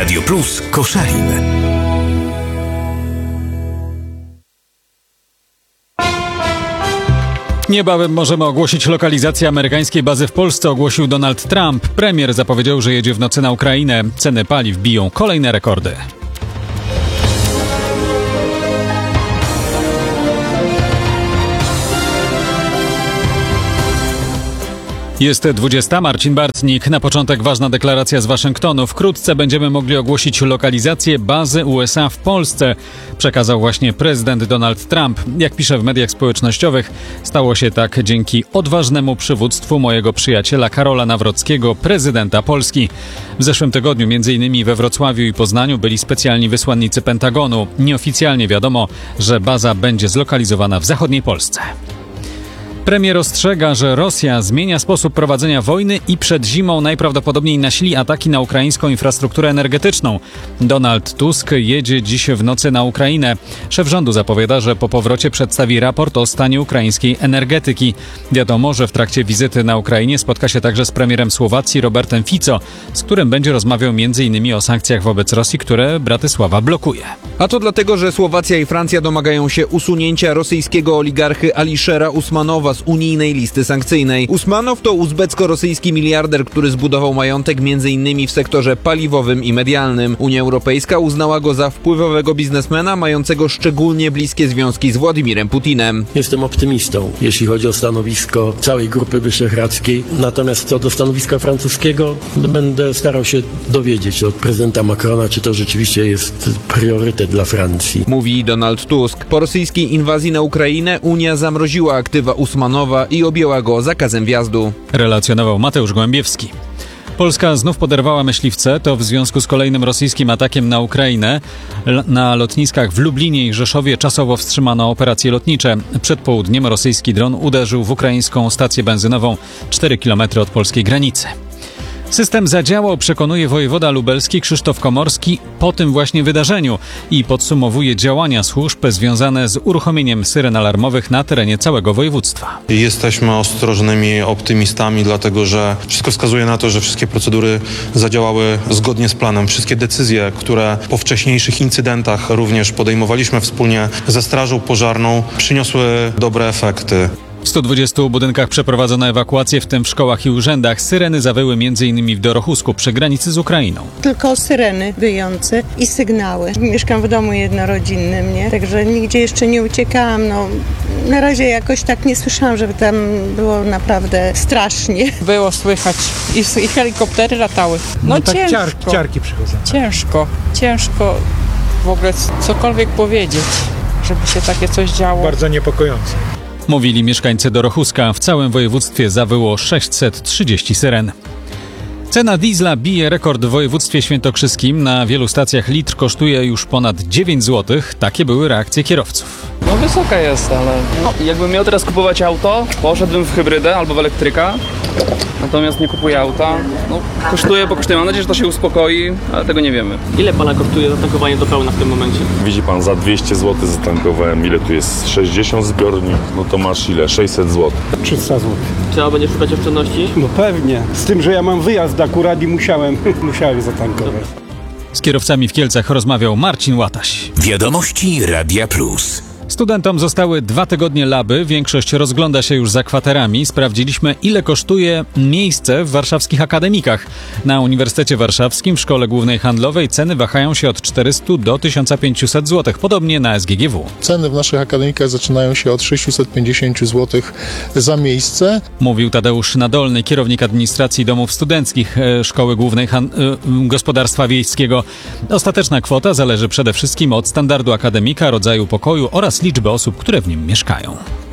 Radio Plus Koszalin. Niebawem możemy ogłosić lokalizację amerykańskiej bazy w Polsce, ogłosił Donald Trump. Premier zapowiedział, że jedzie w nocy na Ukrainę. Ceny paliw biją kolejne rekordy. Jest 20. Marcin Bartnik. Na początek ważna deklaracja z Waszyngtonu. Wkrótce będziemy mogli ogłosić lokalizację bazy USA w Polsce, przekazał właśnie prezydent Donald Trump. Jak pisze w mediach społecznościowych, stało się tak dzięki odważnemu przywództwu mojego przyjaciela Karola Nawrockiego, prezydenta Polski. W zeszłym tygodniu m.in. we Wrocławiu i Poznaniu byli specjalni wysłannicy Pentagonu. Nieoficjalnie wiadomo, że baza będzie zlokalizowana w zachodniej Polsce. Premier ostrzega, że Rosja zmienia sposób prowadzenia wojny i przed zimą najprawdopodobniej nasili ataki na ukraińską infrastrukturę energetyczną. Donald Tusk jedzie dziś w nocy na Ukrainę. Szef rządu zapowiada, że po powrocie przedstawi raport o stanie ukraińskiej energetyki. Wiadomo, że w trakcie wizyty na Ukrainie spotka się także z premierem Słowacji Robertem Fico, z którym będzie rozmawiał m.in. o sankcjach wobec Rosji, które Bratysława blokuje. A to dlatego, że Słowacja i Francja domagają się usunięcia rosyjskiego oligarchy Aliszera Usmanowa z unijnej listy sankcyjnej. Usmanow to uzbecko-rosyjski miliarder, który zbudował majątek m.in. w sektorze paliwowym i medialnym. Unia Europejska uznała go za wpływowego biznesmena mającego szczególnie bliskie związki z Władimirem Putinem. Jestem optymistą, jeśli chodzi o stanowisko całej Grupy Wyszehradzkiej. Natomiast co do stanowiska francuskiego, będę starał się dowiedzieć od prezydenta Macrona, czy to rzeczywiście jest priorytet dla Francji. Mówi Donald Tusk. Po rosyjskiej inwazji na Ukrainę Unia zamroziła aktywa Usmanowa i objęła go zakazem wjazdu. Relacjonował Mateusz Gołębiewski. Polska znów poderwała myśliwce, to w związku z kolejnym rosyjskim atakiem na Ukrainę. Na lotniskach w Lublinie i Rzeszowie czasowo wstrzymano operacje lotnicze. Przed południem rosyjski dron uderzył w ukraińską stację benzynową 4 km od polskiej granicy. System zadziałał, przekonuje wojewoda lubelski Krzysztof Komorski po tym właśnie wydarzeniu i podsumowuje działania służb związane z uruchomieniem syren alarmowych na terenie całego województwa. Jesteśmy ostrożnymi optymistami, dlatego że wszystko wskazuje na to, że wszystkie procedury zadziałały zgodnie z planem. Wszystkie decyzje, które po wcześniejszych incydentach również podejmowaliśmy wspólnie ze Strażą Pożarną, przyniosły dobre efekty. W 120 budynkach przeprowadzono ewakuację, w tym w szkołach i urzędach. Syreny zawyły m.in. w Dorochusku przy granicy z Ukrainą. Tylko syreny wyjące i sygnały. Mieszkam w domu jednorodzinnym, nie? Także nigdzie jeszcze nie uciekałam. Na razie jakoś tak nie słyszałam, żeby tam było naprawdę strasznie. Było słychać i helikoptery latały. Tak ciężko. Ciarki przychodzą. Ciężko w ogóle cokolwiek powiedzieć, żeby się takie coś działo. Bardzo niepokojące. Mówili mieszkańcy Dorochuska. W całym województwie zawyło 630 syren. Cena diesla bije rekord w województwie świętokrzyskim. Na wielu stacjach litr kosztuje już ponad 9 zł. Takie były reakcje kierowców. Wysoka jest, ale jakbym miał teraz kupować auto, poszedłbym w hybrydę albo w elektryka. Natomiast nie kupuję auta. Kosztuje, bo kosztuje. Mam nadzieję, że to się uspokoi, ale tego nie wiemy. Ile pana kosztuje zatankowanie do pełna w tym momencie? Widzi pan, za 200 zł zatankowałem. Ile tu jest? 60 zbiorni? To masz ile? 600 zł. 300 zł. Trzeba będzie szukać oszczędności? Pewnie. Z tym, że ja mam wyjazd akurat i musiałem zatankować. Z kierowcami w Kielcach rozmawiał Marcin Łataś. Wiadomości Radia Plus. Studentom zostały 2 tygodnie laby, większość rozgląda się już za kwaterami. Sprawdziliśmy, ile kosztuje miejsce w warszawskich akademikach. Na Uniwersytecie Warszawskim w Szkole Głównej Handlowej ceny wahają się od 400 do 1500 zł, podobnie na SGGW. Ceny w naszych akademikach zaczynają się od 650 zł za miejsce. Mówił Tadeusz Nadolny, kierownik administracji domów studenckich Szkoły Głównej Gospodarstwa Wiejskiego. Ostateczna kwota zależy przede wszystkim od standardu akademika, rodzaju pokoju oraz liczby osób, które w nim mieszkają.